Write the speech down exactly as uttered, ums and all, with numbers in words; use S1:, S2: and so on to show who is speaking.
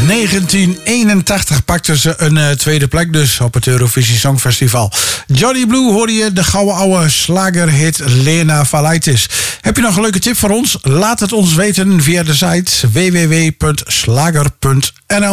S1: negentien eenentachtig pakten ze een uh, tweede plek dus op het Eurovisie Songfestival. Johnny Blue hoorde je, de gouden oude slagerhit Lena Valaitis. Heb je nog een leuke tip voor ons? Laat het ons weten via de site w w w punt slager punt n l.